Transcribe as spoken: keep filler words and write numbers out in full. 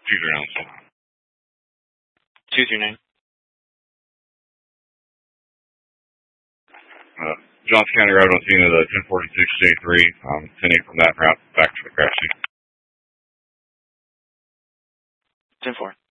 two three nine. two three nine. Uh, Johnson County Road on scene of the ten forty-six J three. Um, ten eight from that route back to the crash scene. ten four.